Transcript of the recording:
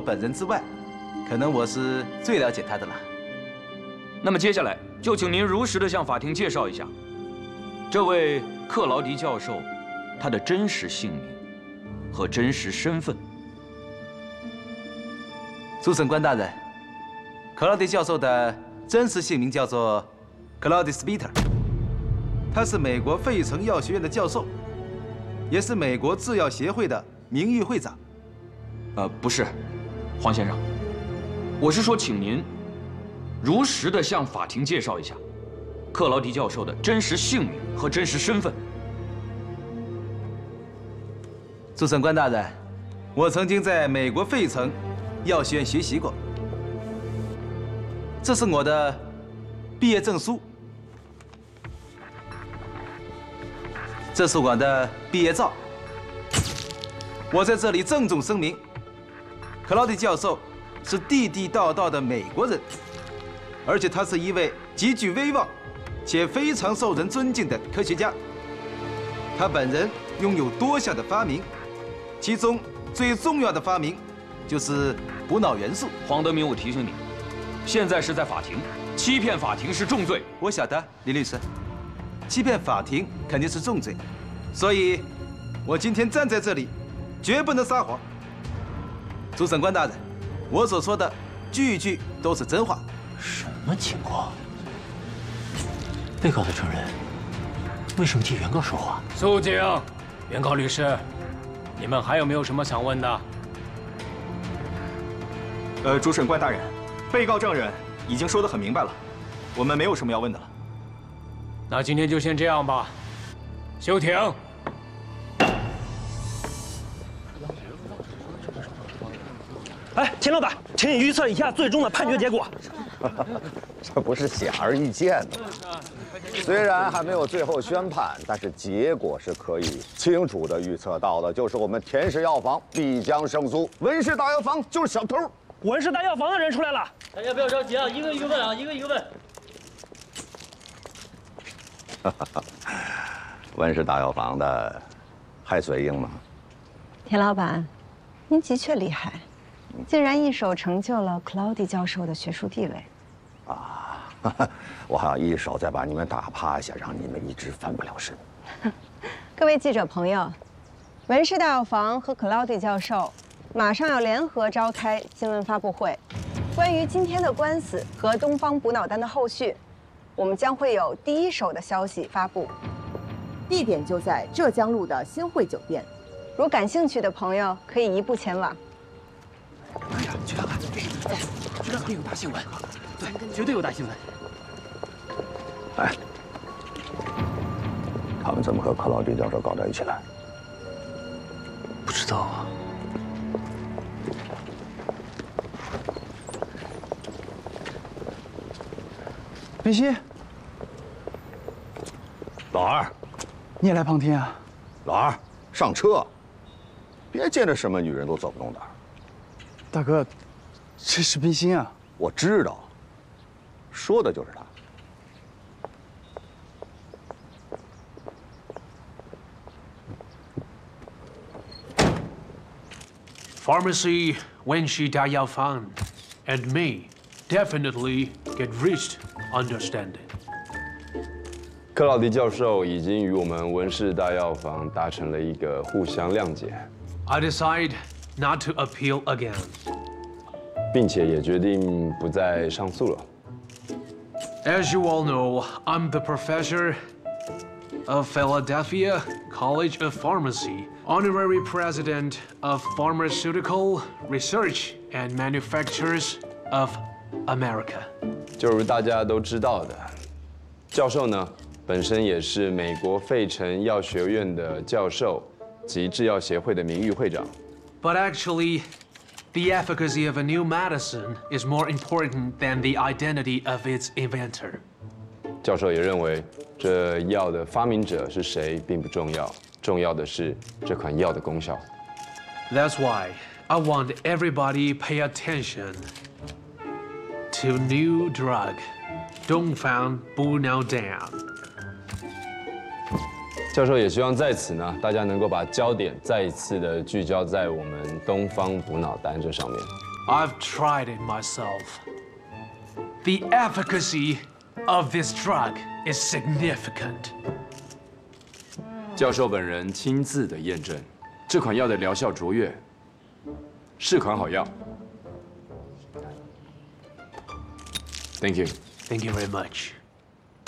本人之外，可能我是最了解他的了。 那么接下来就请您如实的向法庭介绍一下，这位克劳迪教授，他的真实姓名和真实身份。 主审官大人，克劳迪教授的真实姓名叫做克劳迪·斯皮特，他是美国费城药学院的教授，也是美国制药协会的名誉会长。 不是，黄先生，我是说，请您如实的向法庭介绍一下克劳迪教授的真实姓名和真实身份。 主审官大人，我曾经在美国费城药学院学习过，这是我的毕业证书，这是我的毕业照。我在这里郑重声明，克劳迪教授是地地道道的美国人，而且他是一位极具威望且非常受人尊敬的科学家。他本人拥有多项的发明，其中最重要的发明就是补脑元素。 黄德明，我提醒你，现在是在法庭，欺骗法庭是重罪。 我晓得，李律师，欺骗法庭肯定是重罪，所以，我今天站在这里，绝不能撒谎。主审官大人，我所说的句句都是真话。 什么情况？被告的证人为什么替原告说话？ 肃静！原告律师，你们还有没有什么想问的？ 主审官大人，被告证人已经说得很明白了，我们没有什么要问的了。 那今天就先这样吧。休庭。 哎，秦老板，请你预测一下最终的判决结果。 这不是显而易见的吗？虽然还没有最后宣判，但是结果是可以清楚地预测到的，就是我们田氏药房必将胜诉，文氏大药房就是小偷。 文氏大药房的人出来了， 大家不要着急啊，一个一个问啊，一个一个问。 文氏大药房的海水英吗？ 田老板，您的确厉害，竟然一手成就了克劳迪教授的学术地位。 我还要一手再把你们打趴下，让你们一直翻不了身。 各位记者朋友，文氏大药房和克劳迪教授马上要联合召开新闻发布会，关于今天的官司和东方补脑丹的后续，我们将会有第一手的消息发布。 地点就在浙江路的新汇酒店。 如感兴趣的朋友可以移步前往。 快点去看看，绝对有大新闻，对，绝对有大新闻。 哎，他们怎么和克劳迪教授搞在一起了？ 不知道啊。 梅西， 老二， 你也来旁听啊？ 老二，上车，别见着什么女人都走不动道。 大哥，这是冰心啊！ 我知道，说的就是他。 Pharmacy Wenshi Dayafan and me definitely get reached understanding. 克劳迪教授已经与我们文氏大药房达成了一个互相谅解。 I decide not to appeal again. 并且也决定不再上诉了。 As you all know, I'm the professor of Philadelphia College of Pharmacy, honorary president of Pharmaceutical Research and Manufacturers of America. 就如大家都知道的，教授呢本身也是美国费城药学院的教授及制药协会的名誉会长。 But actually, the efficacy of a new medicine is more important than the identity of its inventor. 教授也认为，这药的发明者是谁并不重要，重要的是这款药的功效。 That's why I want everybody pay attention to new drug, Dongfang Bunao-Dan. 教授也希望在此呢，大家能够把焦点再一次的聚焦在我们东方补脑丹这上面。 I've tried it myself. The efficacy of this drug is significant. 教授本人亲自的验证，这款药的疗效卓越，是款好药。Thank you. Thank you very much.